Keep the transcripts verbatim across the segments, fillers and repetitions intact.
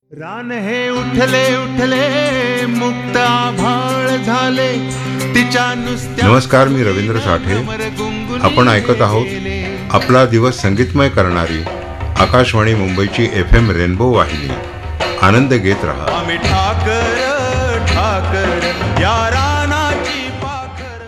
रान हे उठले उठले मुक्त आभाळ झाले तिच्या नुसत्या. नमस्कार, मी रवींद्र साठे. आपण ऐकत आहोत आपला दिवस संगीतमय करणारी आकाशवाणी मुंबईची एफ एम रेनबो वाहिनी. आनंद घेत रहा. आम्ही ठाकर ठाकर या रानाची पाखर.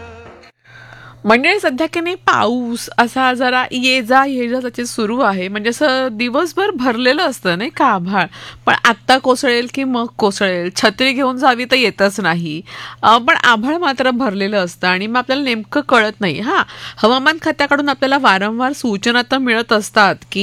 मंडळी, सध्या की नाही पाऊस असा जरा ये जा ये जा त्याचे सुरू आहे. म्हणजे असं दिवसभर भरलेलं असतं नाही का आभाळ, पण आत्ता कोसळेल की मग कोसळेल, छत्री घेऊन जावी तर येतच नाही. पण आभाळ मात्र भरलेलं असतं आणि मग आपल्याला नेमकं कळत नाही. हां, हवामान खात्याकडून आपल्याला वारंवार सूचना तर मिळत असतात की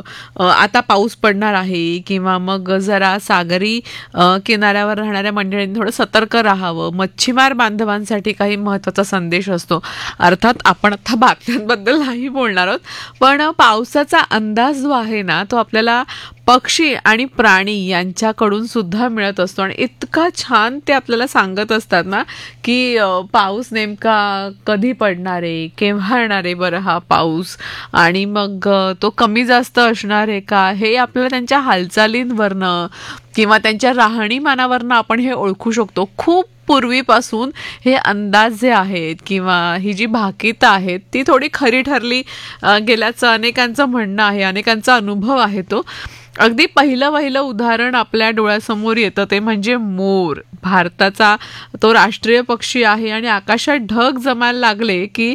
आता पाऊस पडणार आहे, किंवा मग जरा सागरी किनाऱ्यावर राहणाऱ्या मंडळींनी थोडं सतर्क राहावं. मच्छीमार बांधवांसाठी काही महत्त्वाचा संदेश असतो. अर्थात आपण आता बातम्यांबद्दल नाही बोलणार आहोत, पण पावसाचा अंदाज जो आहे ना तो आपल्याला पक्षी आणि प्राणी यांच्याकडून सुद्धा मिळत असतो. आणि इतका छान ते आपल्याला सांगत असतात ना की पाऊस नेमका कधी पडणार आहे, केव्हा येणार आहे बरं हा पाऊस, आणि मग तो कमी जास्त असणार आहे का, हे आपल्याला त्यांच्या हालचालींवरनं किंवा त्यांच्या राहणीमानावरनं आपण हे ओळखू शकतो. खूप पूर्वीपासून हे अंदाज जे आहेत किंवा ही जी भाकीतं आहेत ती थोडी खरी ठरली गेल्याचं अनेकांचं म्हणणं आहे, अनेकांचा अनुभव आहे तो. अगदी पहिलं पहिलं उदाहरण आपल्या डोळ्यासमोर येतं ते म्हणजे मोर. भारताचा तो राष्ट्रीय पक्षी आहे आणि आकाशात ढग जमायला लागले की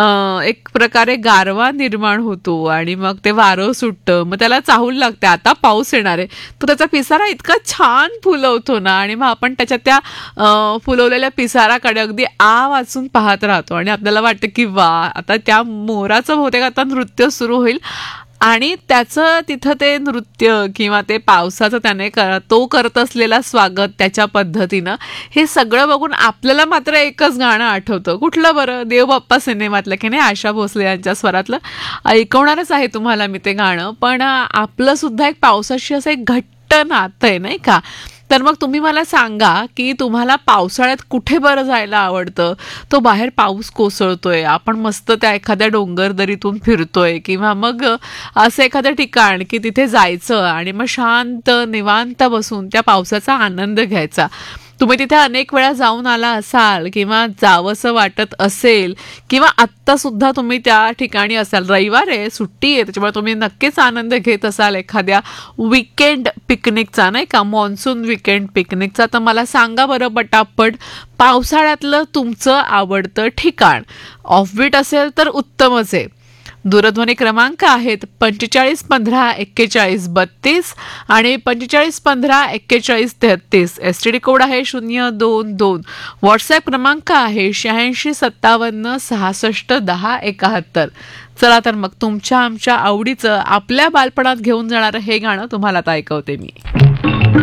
एक प्रकारे गारवा निर्माण होतो आणि मग ते वारं सुटतं, मग त्याला चाहूल लागते आता पाऊस येणार आहे. तो त्याचा पिसारा इतका छान फुलवतो ना, आणि मग आपण त्याच्या त्या फुलवलेल्या पिसाराकडे अगदी आ वाचून पाहत राहतो आणि आपल्याला वाटतं की वा, आता त्या मोराचं बहुतेक आता नृत्य सुरू होईल. आणि त्याचं तिथं ते नृत्य किंवा ते पावसाचं त्याने कर तो करत असलेला स्वागत त्याच्या पद्धतीनं, हे सगळं बघून आपल्याला मात्र एकच गाणं आठवतं. कुठलं बरं? देव बाप्पा सिनेमातलं की नाही, आशा भोसले यांच्या स्वरातलं. ऐकवणारच आहे तुम्हाला मी ते गाणं, पण आपलं सुद्धा एक पावसाशी असं एक घट्ट नातं आहे नाही का. तर मग तुम्ही मला सांगा की तुम्हाला पावसाळ्यात कुठे बरं जायला आवडतं? तो बाहेर पाऊस कोसळतोय, आपण मस्त त्या एखाद्या डोंगरदरीतून फिरतोय, किंवा मग असं एखादं ठिकाण की तिथे जायचं आणि मग शांत निवांत बसून त्या पावसाचा आनंद घ्यायचा. तुम्ही तिथे अनेक वेळा जाऊन आला असाल किंवा जावंसं वाटत असेल, किंवा आत्ता सुद्धा तुम्ही त्या ठिकाणी असाल, रविवार आहे, सुट्टी आहे, त्याच्यामुळे तुम्ही नक्कीच आनंद घेत असाल एखाद्या विकेंड पिकनिकचा नाही का, मॉन्सून विकेंड पिकनिकचा. तर मला सांगा बरं पटापट, पावसाळ्यातलं तुमचं आवडतं ठिकाण. ऑफबीट असेल तर उत्तमच आहे. दूरध्वनी क्रमांक आहेत पंचेचाळीस पंधरा एक्केचाळीस बत्तीस आणि पंचेचाळीस पंधरा एक्केचाळीस तेहतीस. एस टी डी कोड आहे शून्य दोन दोन. व्हॉट्सॲप क्रमांक आहे शहाऐंशी सत्तावन्न सहासष्ट दहा एकाहत्तर. चला तर मग तुमच्या आमच्या आवडीचं आपल्या बालपणात घेऊन जाणारं हे गाणं तुम्हाला आता ऐकवते मी.